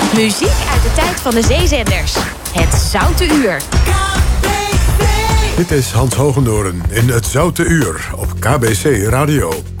Muziek uit de tijd van de zeezenders. Het Zoute Uur. Dit is Hans Hogendoorn in Het Zoute Uur op KBC Radio.